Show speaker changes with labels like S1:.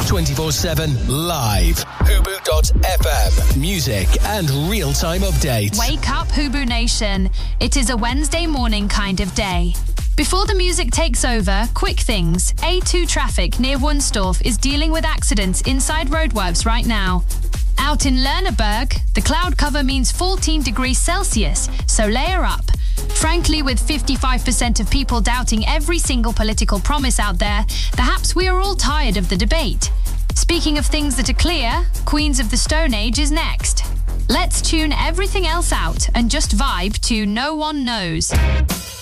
S1: 24/7 live. Hubu.fm. Music and real-time updates.
S2: Wake up, Hubu Nation. It is a Wednesday morning kind of day. Before the music takes over, quick things. A2 traffic near Wunstorf is dealing with accidents inside roadworks right now. Out in Lerneberg, the cloud cover means 14 degrees Celsius, so layer up. Frankly, with 55% of people doubting every single political promise out there, perhaps we are all tired of the debate. Speaking of things that are clear, Queens of the Stone Age is next. Let's tune everything else out and just vibe to No One Knows.